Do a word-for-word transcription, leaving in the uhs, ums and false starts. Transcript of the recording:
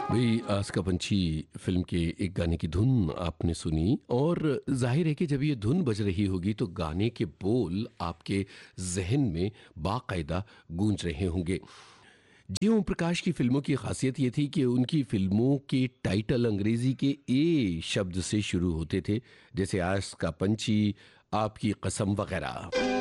वही आस का पंछी फिल्म के एक गाने की धुन आपने सुनी और जाहिर है कि जब ये धुन बज रही होगी तो गाने के बोल आपके जहन में बाकायदा गूंज रहे होंगे। जी ओम प्रकाश की फिल्मों की खासियत ये थी कि उनकी फिल्मों के टाइटल अंग्रेजी के ए शब्द से शुरू होते थे, जैसे आस का पंछी, आपकी कसम वगैरह।